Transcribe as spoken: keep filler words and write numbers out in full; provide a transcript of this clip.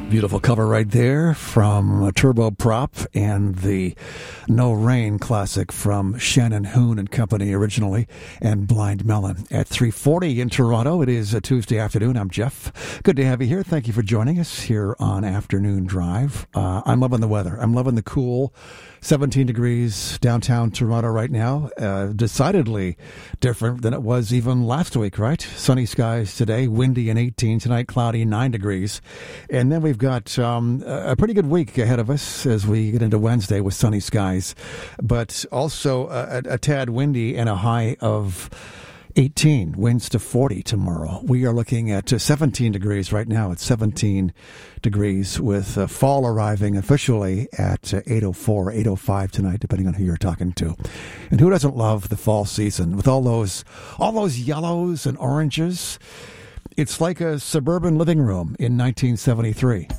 Beautiful cover right there from Turbo Prop and the No Rain classic from Shannon Hoon and Company originally, and Blind Melon. At three forty in Toronto, it is a Tuesday afternoon. I'm Jeff. Good to have you here. Thank you for joining us here on Afternoon Drive. Uh, I'm loving the weather. I'm loving the cool seventeen degrees downtown Toronto right now. Uh, decidedly different than it was even last week, right? Sunny skies today, windy and eighteen. Tonight, cloudy, nine degrees. And then we've got um, a pretty good week ahead of us as we get into Wednesday with sunny skies, but also a, a tad windy and a high of eighteen, winds to forty tomorrow. We are looking at uh, seventeen degrees right now. It's seventeen degrees with uh, fall arriving officially at uh, eight oh four, eight oh five tonight, depending on who you're talking to. And who doesn't love the fall season with all those, all those yellows and oranges? It's like a suburban living room in nineteen seventy-three.